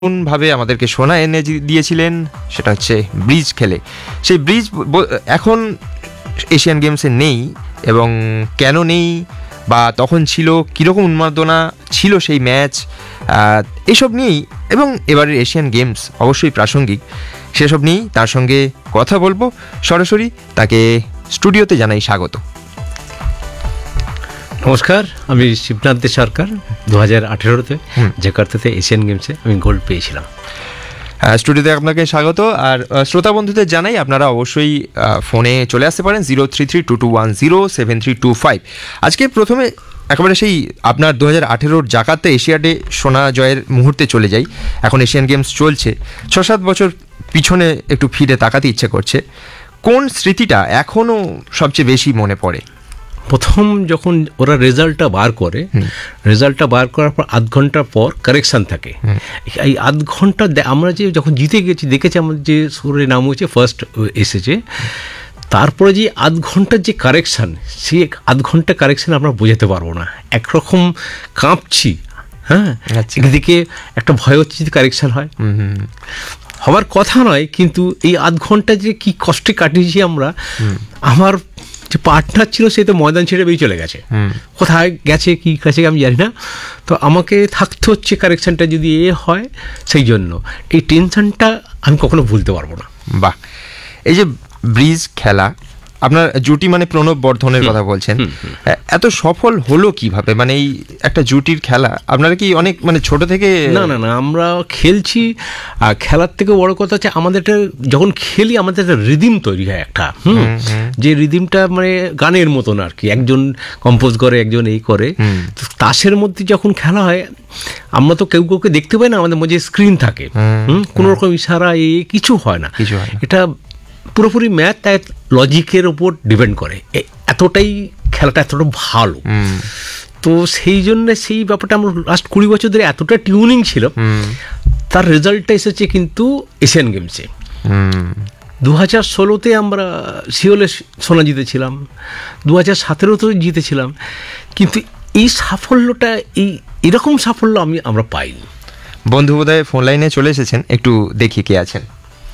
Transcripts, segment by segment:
ভাবে আমাদেরকে সোনা এনে দিয়েছিলেন, সেটা হচ্ছে ব্রিজ খেলে। সেই ব্রিজ এখন এশিয়ান গেমসে নেই, এবং কেন নেই বা তখন ছিল, কীরকম উন্মাদনা ছিল সেই ম্যাচ, এসব নিয়েই, এবং এবারের এশিয়ান গেমস অবশ্যই প্রাসঙ্গিক, সেসব নিয়েই তার সঙ্গে কথা বলবো সরাসরি। তাকে স্টুডিওতে জানাই স্বাগত। নমস্কার, আমি শিবনাথ দে সরকার। 2018-তে জাকার্তাতে এশিয়ান গেমসে আমি গোল্ড পেয়েছিলাম। স্টুডিওতে আপনাকে স্বাগত। আর শ্রোতা বন্ধুদের জানাই আপনারা অবশ্যই ফোনে চলে আসতে পারেন 033221073225। আজকে প্রথমে একেবারে সেই আপনার 2018 জাকার্তা এশিয়াডে সোনা জয়ের মুহূর্তে চলে যাই। এখন এশিয়ান গেমস চলছে, 6-7 বছর পিছনে একটু ফিরে তাকাতে ইচ্ছে করছে। কোন স্মৃতিটা এখনও সবচেয়ে বেশি মনে পড়ে? প্রথম যখন ওরা রেজাল্টটা বার করে, রেজাল্টটা বার করার পর আধ ঘন্টা পর কারেকশান থাকে। এই আধ ঘন্টা আমরা যে যখন জিতে গেছি, দেখেছি আমাদের যে স্কোরের নাম হয়েছে ফার্স্ট এসেছে, তারপরে যে আধ ঘন্টার যে কারেকশান, সেই আধ ঘন্টা কারেকশান আমরা বোঝাতে পারবো না। একরকম কাঁপছি, হ্যাঁ, একদিকে একটা ভয় হচ্ছে যদি কারেকশান হয়, হওয়ার কথা নয়, কিন্তু এই আধ ঘন্টা যে কি কষ্টে কাটিয়েছি আমরা। আমার যে পার্টনার ছিল সে তো ময়দান ছেড়ে বেরিয়ে চলে গেছে, কোথায় গেছে কি গেছে আমি জানি না। তো আমাকে থাকতে হচ্ছে কারেকশানটা যদি হয়, সেই জন্য এই টেনশনটা আমি কখনো ভুলতে পারবো না। বাহ, এই যে ব্রিজ খেলা, আপনার জুটি মানে প্রণব বর্ধনের কথা বলছেন, এত সফল হলো কিভাবে? মানে এই একটা জুটির খেলা, আপনারা কি অনেক মানে ছোট থেকে? না, আমরা খেলছি, আর খেলার থেকে বড় কথা হচ্ছে আমাদের যখন খেলি আমাদের একটা রিদিম তৈরি হয় একটা, যে রিদিমটা মানে গানের মতন আর কি, একজন কম্পোজ করে, একজন এই করে। তো তাসের মধ্যে যখন খেলা হয়, আমরা তো কেউ কাউকে দেখতে পাই না, আমাদের মধ্যে স্ক্রিন থাকে, কোনো রকম ইশারা কিছু হয় না। এটা পুরোপুরি ম্যাথ, তাই লজিকের ওপর ডিপেন্ড করে। এতটাই খেলাটা এতটা ভালো, তো সেই জন্য সেই ব্যাপারটা আমরা লাস্ট 20 বছর ধরে এতটা টিউনিং ছিল। তার রেজাল্টটা এসেছে কিন্তু এশিয়ান গেমসে। 2016-তে আমরা সিওলে সোনা জিতেছিলাম, 2017-তেও জিতেছিলাম, কিন্তু এই সাফল্যটা, এরকম সাফল্য আমরা পাইনি। বন্ধু বোধহয় ফোন লাইনে চলে এসেছেন, একটু দেখি কে আছেন।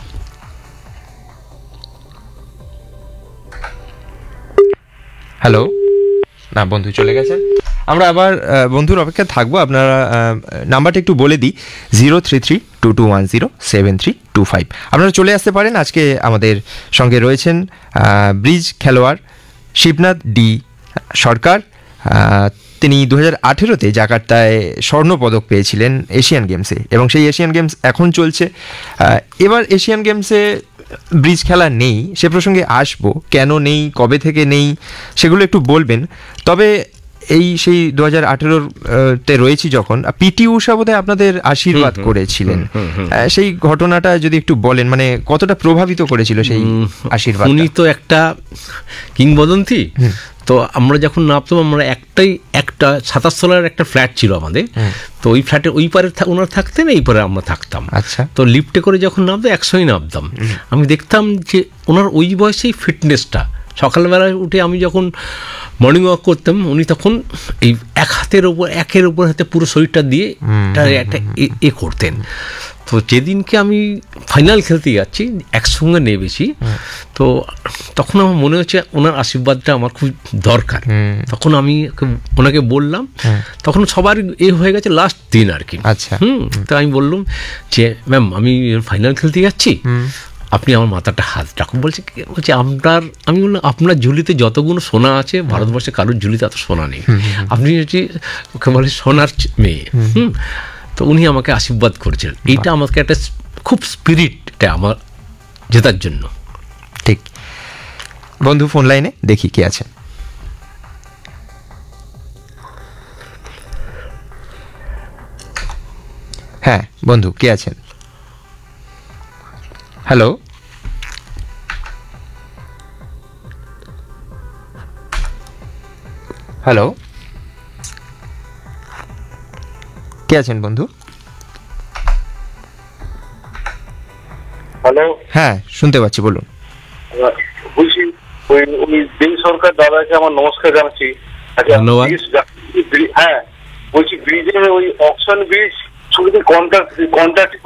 হ্যালো, না, বন্ধু চলে গেছেন। আমরা আবার বন্ধুর অপেক্ষায় থাকবো। আপনারা নাম্বারটা একটু বলে দিই, 033221073225। আপনারা চলে আসতে পারেন। আজকে আমাদের সঙ্গে রয়েছেন ব্রিজ খেলোয়াড় শিবনাথ ডি সরকার। তিনি 2018-তে জাকার্তায় স্বর্ণপদক পেয়েছিলেন এশিয়ান গেমসে, এবং সেই এশিয়ান গেমস এখন চলছে। এবার এশিয়ান গেমসে ব্রিজ খেলা নেই, সে প্রসঙ্গে আসবো, কেন নেই, কবে থেকে নেই, সেগুলো একটু বলবেন। তবে সেই 2018-তে রয়েছি যখন, পিটি ঊষা বোধহয় আপনাদের আশীর্বাদ করেছিলেন, সেই ঘটনাটা যদি একটু বলেন, মানে কতটা প্রভাবিত করেছিল সেই আশীর্বাদ? উনি তো একটা কিংবদন্তি। তো আমরা যখন নামতাম, আমরা একটা 27 তলার একটা ফ্ল্যাট ছিল আমাদের, তো ওই ফ্ল্যাটে ওই পারে ওনারা থাকতেন, এই পারে আমরা থাকতাম। আচ্ছা, তো লিফটে করে যখন নামতো 100ই নামতাম। আমি দেখতাম যে ওনার ওই বয়সেই ফিটনেসটা, সকালবেলায় উঠে আমি যখন মর্নিং ওয়াক করতাম, উনি তখন এই একের উপর হাতে পুরো শরীরটা দিয়ে একটা করতেন। তো যেদিনকে আমি ফাইনাল খেলতে যাচ্ছি, একসঙ্গে নেমেছি, তো তখন আমার মনে হচ্ছে ওনার আশীর্বাদটা আমার খুব দরকার। তখন আমি ওনাকে বললাম, তখন সবার হয়ে গেছে লাস্ট দিন আর কি। আচ্ছা, তো আমি বললাম যে ম্যাম, আমি ফাইনাল খেলতে যাচ্ছি, আপনি আমার মাথাটা হাত রাখুন। বলছে আমি বললাম, আপনার ঝুলিতে যতগুলো সোনা আছে, ভারতবর্ষে কারোর ঝুলিতে এত সোনা নেই, আপনি হচ্ছে ওকে বলে সোনার মেয়ে। তো উনি আমাকে আশীর্বাদ করেছিলেন, এইটা আমাকে একটা খুব স্পিরিটটা আমার জেতার জন্য। ঠিক। বন্ধু ফোন লাইনে, দেখি কে আছে। হ্যাঁ বন্ধু, কে আছেন? হ্যালো, হ্যালো, কে আছেন বন্ধু? হ্যালো, হ্যাঁ শুনতে পাচ্ছি, বলুন। বলছি ওই দেব সরকার দাদাকে আমার নমস্কার জানাচ্ছি। ধন্যবাদ। হ্যাঁ, বলছি ব্রিজের ওই অকশন ব্রিজ শুধু কন্ট্রাক্ট